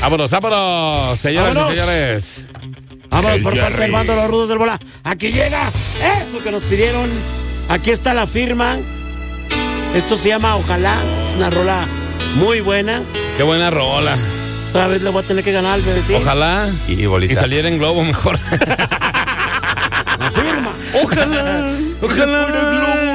Vámonos, señoras ¡Vámonos! y señores. Vámonos El por parte Jerry. del bando de los rudos del bola. Aquí llega esto que nos pidieron. Aquí está la firma. Esto se llama Ojalá. Es una rola muy buena. Qué buena rola. Otra vez le voy a tener que ganar al bebé. Ojalá Y bolita. y saliera en globo mejor. La firma. Ojalá.